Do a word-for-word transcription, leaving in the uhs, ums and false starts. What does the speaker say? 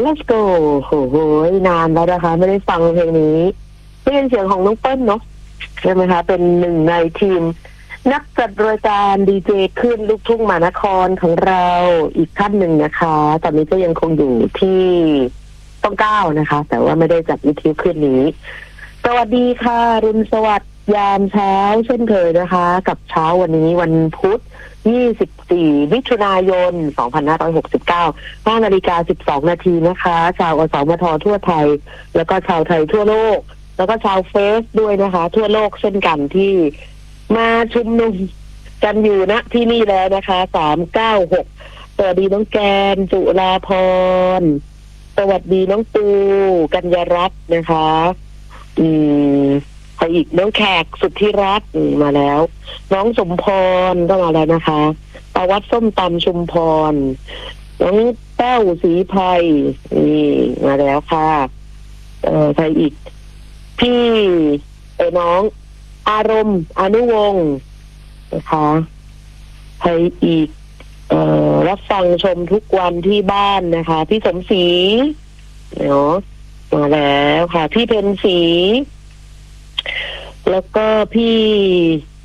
let's go โอ้โหนานแล้วนะคะไม่ได้ฟังเพลงนี้ไม่เป็นเสียงของน้องเปิ้ลเนาะใช่ไหมคะเป็นหนึ่งในทีมนักจัดรายการดีเจขึ้นลูกทุ่งมหานครของเราอีกท่านหนึ่งนะคะตอนนี้ก็ยังคงอยู่ที่ต้องเก้านะคะแต่ว่าไม่ได้จัดวิทยุขึ้นนี้สวัสดีค่ะรุนสวัสดิ์ยามเช้าเช่นเคยนะคะกับเช้าวันนี้วันพุธยี่สิบสี่มิถุนายนสองพันห้าร้อยหกสิบเก้า ห้านาฬิกาสิบสองนาทีนะคะชาวอสมททั่วไทยแล้วก็ชาวไทยทั่วโลกแล้วก็ชาวเฟซด้วยนะคะทั่วโลกเช่นกันที่มาชุมนุมกันอยู่ณที่นี่แล้วนะคะสามเก้าหกสวัสดีน้องแกนจุฬาภรณ์สวัสดีน้องปูกัญญารัตน์นะคะอืมใครอีกน้องแขกสุทธิรัตน์มาแล้วน้องสมพรก็มาแล้วนะคะประวัติส้มตำชุมพรน้องแต้วศรีไพรนี่มาแล้วค่ะเอ่อใครอีกพี่เอ๋น้องอารมณ์อนุวงศ์นะคะใครอีกเอ่อรับฟังชมทุกวันที่บ้านนะคะพี่สมศรีเนาะมาแล้วค่ะพี่เพ็ญศรีแล้วก็พี่